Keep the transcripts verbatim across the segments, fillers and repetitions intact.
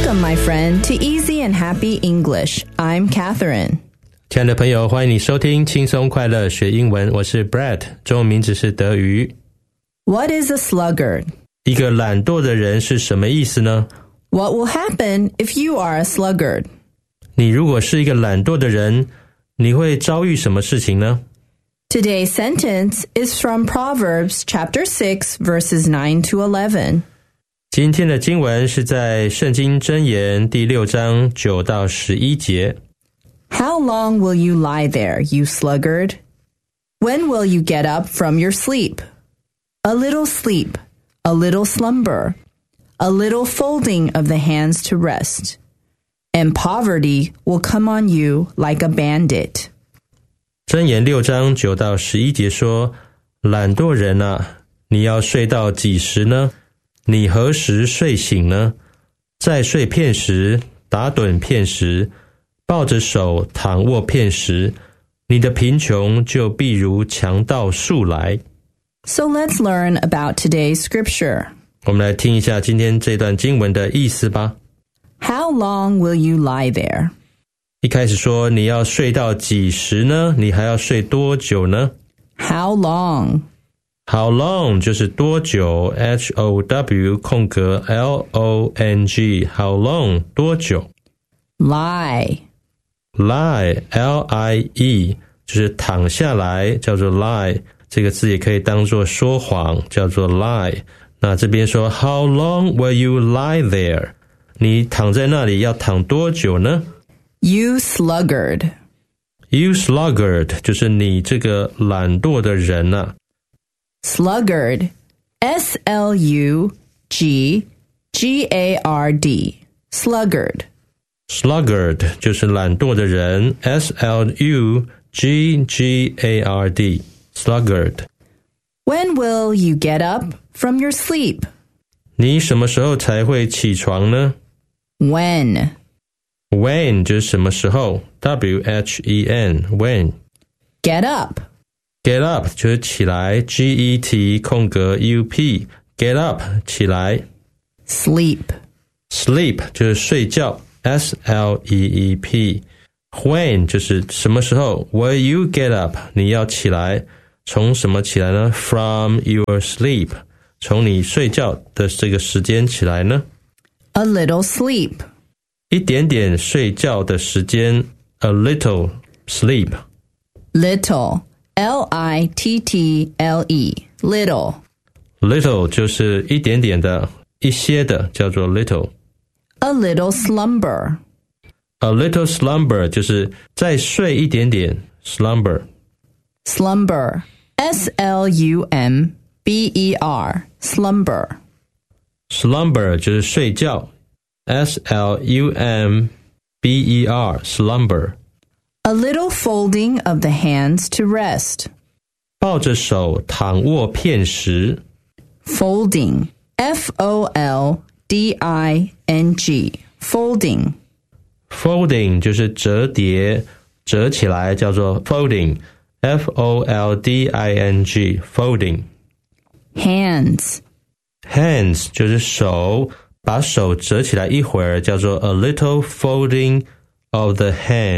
Welcome, my friend, to Easy and Happy English. I'm Catherine. 亲爱的朋友，欢迎你收听轻松快乐学英文，我是 Brad， 中文名字是德瑜。 What is a sluggard? 一个懒惰的人是什么意思呢？ What will happen if you are a sluggard? 你如果是一个懒惰的人，你会遭遇什么事情呢？ Today's sentence is from Proverbs chapter six, verses nine to eleven. 今天的经文是在圣经箴言第六章九到十一节。 How long will you lie there, you sluggard? When will you get up from your sleep? A little sleep, a little slumber, a little folding of the hands to rest, and poverty will come on you like a bandit. 箴言六章九到十一节说，懒惰人啊，你要睡到几时呢？你何时睡醒呢？再睡片时，打盹片时，抱着手躺卧片时，你的贫穷就必如强盗速来。 So let's learn about today's scripture. 我们来听一下今天这段经文的意思吧。 How long will you lie there? 一开始说你要睡到几时呢？你还要睡多久呢？ How long? How long 就是多久 H O W 空格 L O N G How long 多久 Lie. Lie L I E 就是躺下来叫做 lie 这个字也可以当作说谎叫做 lie 那这边说 How long will you lie there 你躺在那里要躺多久呢 You sluggard. You sluggard 就是你这个懒惰的人啊 Sluggard, S L U G G A R D, sluggard. Sluggard 就是懒惰的人 S L U G G A R D, sluggard. When will you get up from your sleep? 你什么时候才会起床呢 When? When 就是什么时候 W H E N, when. Get up.Get up 就是起来 G E T 空格 U P Get up 起来 Sleep Sleep 就是睡觉 S L E E P When 就是什么时候 Will you get up 你要起来从什么起来呢 From your sleep 从你睡觉的这个时间起来呢 A little sleep 一点点睡觉的时间 A little sleep Little L I T T L E, little. Little 就是一点点的，一些的，叫做 little. A little slumber. A little slumber 就是再睡一点点 slumber. Slumber, S L U M B E R, slumber. Slumber 就是睡觉 S L U M B E R, slumber.A little folding of the hands to rest. 抱着手躺卧片时 Folding, F O L D I N G, folding. Folding 就是折叠折起来叫做 folding F O L D I N G, folding. Hands. Hands 就是手把手折起来一会儿叫做 a little folding of the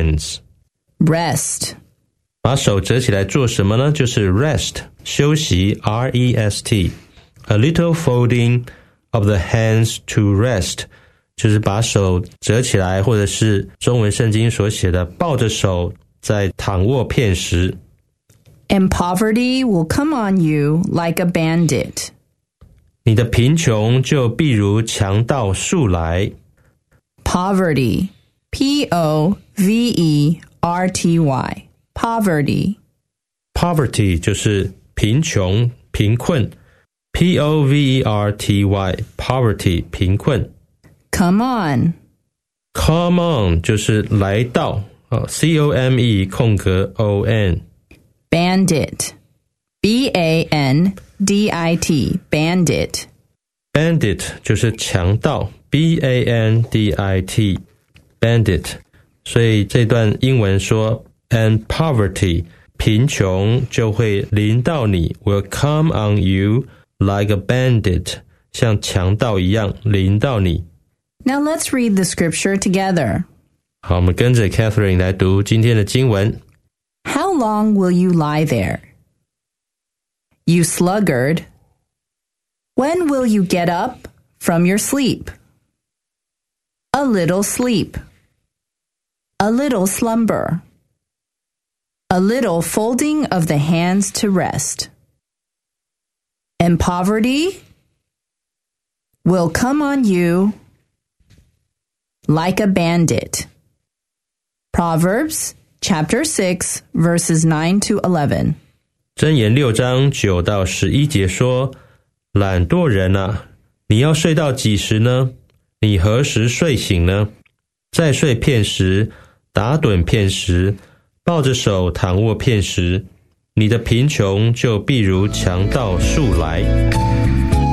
hands.Rest 把手折起来做什么呢？就是 rest 休息 R E S T A little folding of the hands to rest 就是把手折起来或者是中文圣经所写的抱着手在躺卧片时 And poverty will come on you like a bandit 你的贫穷就必如强盗速来 Poverty P O V E R T Y, poverty. Poverty 就是贫穷、贫困 P O V E R T Y, poverty, 贫困 Come on. Come on 就是来到、哦、C O M E 空格 O N Bandit B A N D I T, bandit. Bandit 就是强盗 B A N D I T, bandit所以这段英文说 and poverty 贫穷就会临到你 will come on you like a bandit 像强盗一样临到你 Now let's read the scripture together. 好，我们跟着 Catherine 来读今天的经文。 How long will you lie there? You sluggard. When will you get up from your sleep? A little sleep. A little slumber. A little folding of the hands to rest. And poverty will come on you like a bandit. Proverbs chapter six, verses nine to eleven. 箴言六章九到十一节说：懒惰人啊，你要睡到几时呢？你何时睡醒呢？再睡片时，打盹片时，抱着手躺卧片时，你的贫穷就必如强盗速来。